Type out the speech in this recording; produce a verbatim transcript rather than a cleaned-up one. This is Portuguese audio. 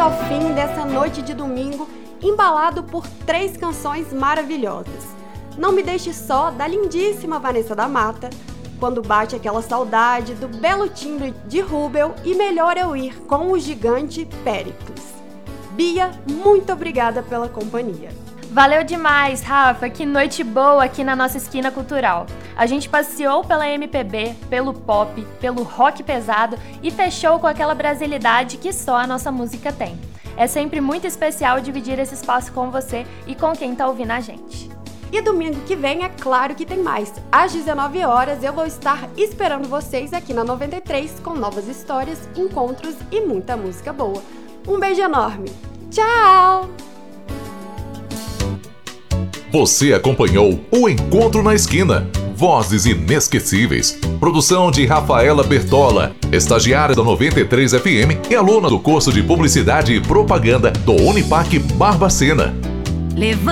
ao fim dessa noite de domingo, embalado por três canções maravilhosas. Não Me Deixe Só, da lindíssima Vanessa da Mata, Quando Bate Aquela Saudade, do belo timbre de Rubel, e Melhor Eu Ir, com o gigante Péricles. Bia, muito obrigada pela companhia. Valeu demais, Rafa, que noite boa aqui na nossa esquina cultural. A gente passeou pela M P B, pelo pop, pelo rock pesado e fechou com aquela brasilidade que só a nossa música tem. É sempre muito especial dividir esse espaço com você e com quem tá ouvindo a gente. E domingo que vem, é claro que tem mais. Às dezenove horas eu vou estar esperando vocês aqui na noventa e três com novas histórias, encontros e muita música boa. Um beijo enorme. Tchau! Você acompanhou o Encontro na Esquina. Vozes inesquecíveis. Produção de Rafaela Bertola, estagiária da noventa e três F M e aluna do curso de Publicidade e Propaganda do Unipac Barbacena. Levanta